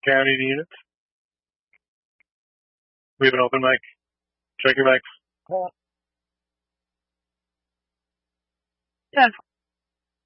County units. We have an open mic. Check your mics. Yes.